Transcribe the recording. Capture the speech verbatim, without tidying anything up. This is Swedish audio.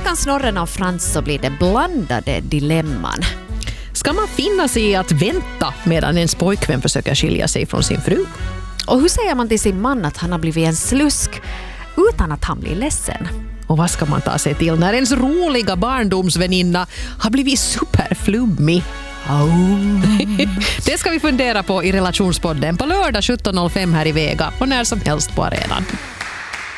veckans Snorren och Frans så blir det blandade dilemman. Ska man finna sig i att vänta medan ens pojkvän försöker skilja sig från sin fru? Och hur säger man till sin man att han har blivit en slusk utan att han blir ledsen? Och vad ska man ta sig till när ens roliga barndomsväninna har blivit superflummig? Oh. Det ska vi fundera på i Relationspodden på lördag sjutton noll fem här i Vega och när som helst på arenan.